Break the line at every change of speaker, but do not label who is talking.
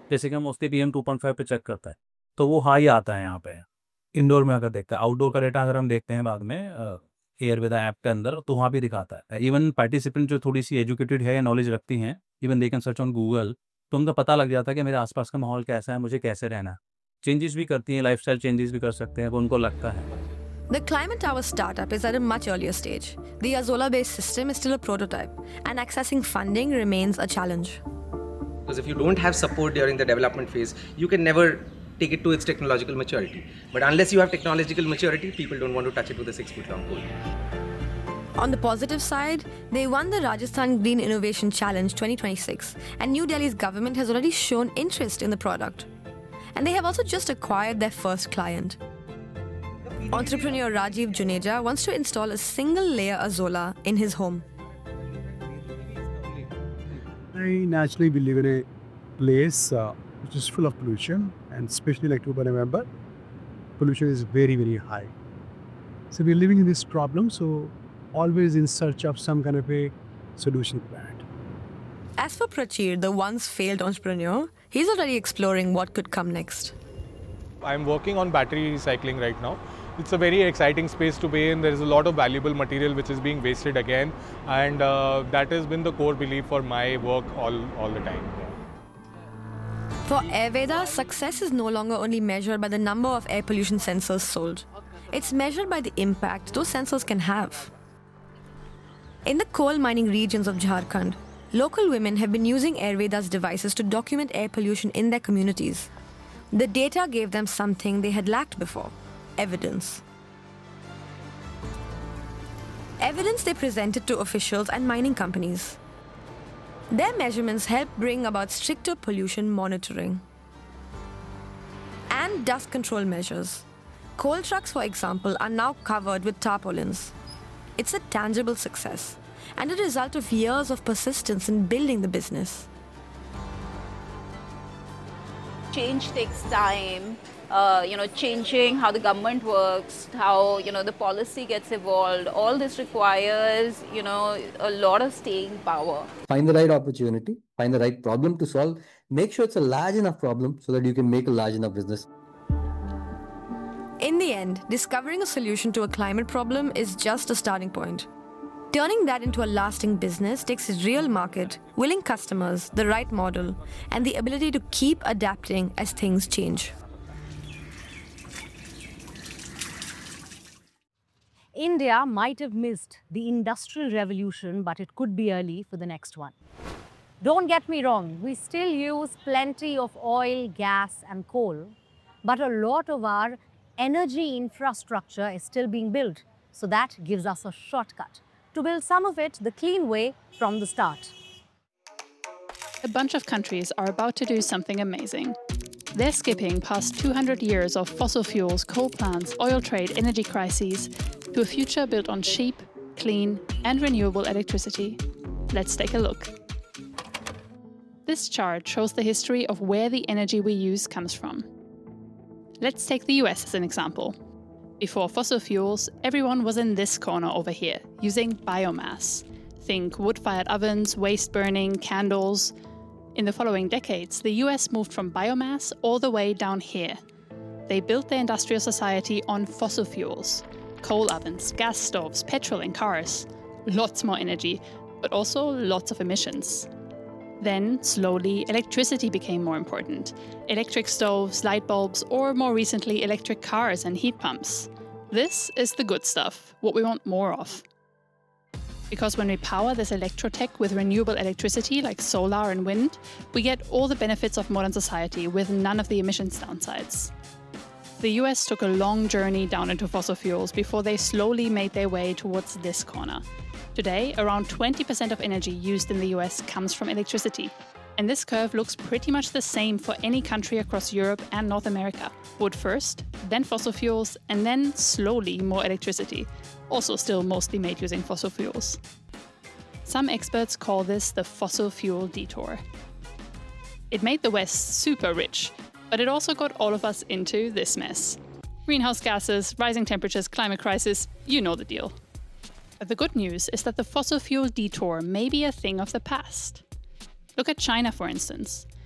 जैसे कि हम मोस्टली PM 2.5 पे चेक करता है, तो वो हाई आता है यहाँ पे इंडोर में। अगर देखते हैं आउटडोर का डेटा, अगर हम देखते हैं बाद में एयरवेदा ऐप के अंदर, तो वहाँ भी दिखाता है। इवन पार्टिसिपेंट जो थोड़ी सी एजुकेटेड है या नॉलेज रखती हैं, even they can search on Google, तो उनको पता लग जाता है कि मेरे आसपास का माहौल कैसा है, मुझे कैसे रहना है। चेंजेस भी करती हैं, लाइफस्टाइल चेंजेस भी कर सकते हैं, वो उनको लगता है।
The Climate Tower startup is at a much earlier stage. The Azola-based system is still a prototype, and accessing funding remains a challenge.
Because if you don't have support during the development phase, you can never take it to its technological maturity. But unless you have technological maturity, people don't want to touch it with a 6-foot-long pole.
On the positive side, they won the Rajasthan Green Innovation Challenge 2026, and New Delhi's government has already shown interest in the product. And they have also just acquired their first client. Entrepreneur Rajiv Juneja wants to install a single-layer Azola in his home.
I naturally live in a place which is full of pollution, and especially like October, November, pollution is very, very high. So we're living in this problem, so always in search of some kind of a solution plan.
As for Prachir, the once failed entrepreneur, he's already exploring what could come next.
I'm working on battery recycling right now. It's a very exciting space to be in. There is a lot of valuable material which is being wasted again, and that has been the core belief for my work all the time.
For Ayurveda, success is no longer only measured by the number of air pollution sensors sold. It's measured by the impact those sensors can have. In the coal mining regions of Jharkhand, local women have been using Ayurveda's devices to document air pollution in their communities. The data gave them something they had lacked before: evidence. Evidence they presented to officials and mining companies. Their measurements helped bring about stricter pollution monitoring and dust control measures. Coal trucks, for example, are now covered with tarpaulins. It's a tangible success and a result of years of persistence in building the business.
Change takes time. Changing how the government works, how, the policy gets evolved. All this requires, a lot of staying power.
Find the right opportunity, find the right problem to solve, make sure it's a large enough problem so that you can make a large enough business.
In the end, discovering a solution to a climate problem is just a starting point. Turning that into a lasting business takes a real market, willing customers, the right model, and the ability to keep adapting as things change.
India might have missed the Industrial Revolution, but it could be early for the next one. Don't get me wrong, we still use plenty of oil, gas and coal, but a lot of our energy infrastructure is still being built. So that gives us a shortcut to build some of it the clean way from the start.
A bunch of countries are about to do something amazing. They're skipping past 200 years of fossil fuels, coal plants, oil trade, energy crises, to a future built on cheap, clean, and renewable electricity. Let's take a look. This chart shows the history of where the energy we use comes from. Let's take the US as an example. Before fossil fuels, everyone was in this corner over here, using biomass. Think wood-fired ovens, waste burning, candles. In the following decades, the US moved from biomass all the way down here. They built their industrial society on fossil fuels. Coal ovens, gas stoves, petrol in cars. Lots more energy, but also lots of emissions. Then, slowly, electricity became more important. Electric stoves, light bulbs, or more recently, electric cars and heat pumps. This is the good stuff, what we want more of. Because when we power this electrotech with renewable electricity like solar and wind, we get all the benefits of modern society with none of the emissions downsides. The US took a long journey down into fossil fuels before they slowly made their way towards this corner. Today, around 20% of energy used in the US comes from electricity. And this curve looks pretty much the same for any country across Europe and North America. Wood first, then fossil fuels, and then slowly more electricity. Also still mostly made using fossil fuels. Some experts call this the fossil fuel detour. It made the West super rich, but it also got all of us into this mess. Greenhouse gases, rising temperatures, climate crisis, you know the deal. But the good news is that the fossil fuel detour may be a thing of the past. Look at China, for instance.